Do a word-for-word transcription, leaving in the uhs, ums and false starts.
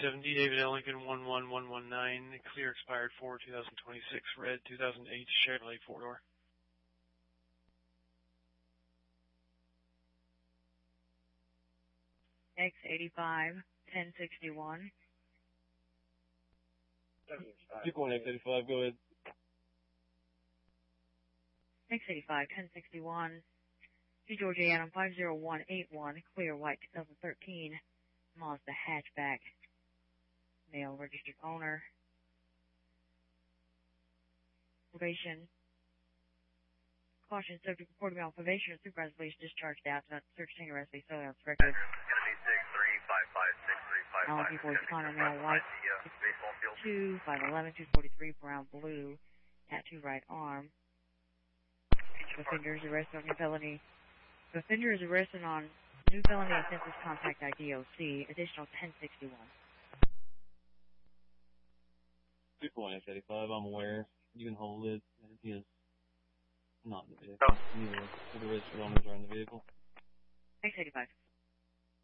seventy, David L. Lincoln one one one one nine, clear expired four two thousand twenty-six, red two thousand eight Chevrolet four-door. X eighty-five, ten sixty-one. Keep going, X eighty-five, go ahead. X eighty-five, ten sixty-one. G Georgia Adam five zero one eight one, clear white twenty thirteen, Mazda hatchback, male registered owner. Probation. Caution, subject reported on probation or supervised police discharged out to search and arrest based on its record. Allergy Boys Connor, male white, two, five eleven, two forty-three, brown blue, tattoo right arm. The offender is arrested on new felony. The offender is arrested on new felony offenses contact I D O C, additional ten sixty-one. Keep going, X eighty-five, I'm aware. You can hold it. He is not in the vehicle. Neither of the registered owners are in the vehicle. X eighty-five.